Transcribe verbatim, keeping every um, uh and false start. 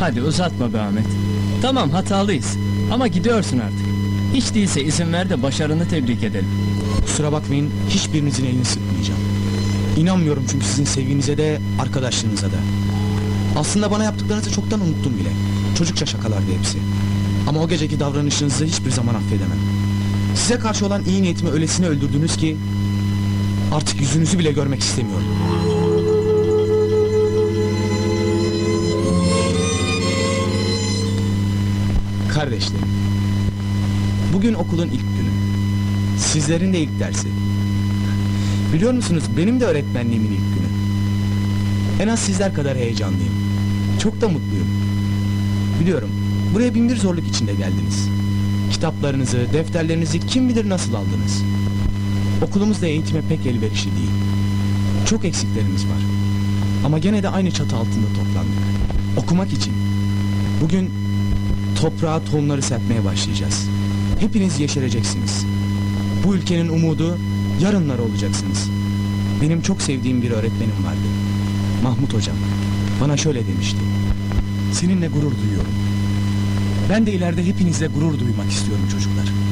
Hadi uzatma be Ahmet. Tamam, hatalıyız ama gidiyorsun artık. Hiç değilse izin ver de başarını tebrik edelim. Kusura bakmayın, hiçbirinizin elini sıkmayacağım. İnanmıyorum çünkü sizin sevginize de, arkadaşlığınıza da. Aslında bana yaptıklarınızı çoktan unuttum bile. Çocukça şakalardı hepsi. Ama o geceki davranışınızı hiçbir zaman affedemem. Size karşı olan iyi niyetimi öylesine öldürdünüz ki artık yüzünüzü bile görmek istemiyorum. Kardeşlerim, bugün okulun ilk günü. Sizlerin de ilk dersi. Biliyor musunuz, benim de öğretmenliğimin ilk günü. En az sizler kadar heyecanlıyım. Çok da mutluyum. Biliyorum, buraya bin bir zorluk içinde geldiniz. Kitaplarınızı, defterlerinizi kim bilir nasıl aldınız. Okulumuzda eğitime pek elverişli değil. Çok eksiklerimiz var. Ama gene de aynı çatı altında toplandık. Okumak için. Bugün toprağa tohumları serpmeye başlayacağız. Hepiniz yeşereceksiniz. Bu ülkenin umudu, yarınlar olacaksınız. Benim çok sevdiğim bir öğretmenim vardı. Mahmut hocam. Bana şöyle demişti: seninle gurur duyuyorum. Ben de ileride hepinizle gurur duymak istiyorum çocuklar.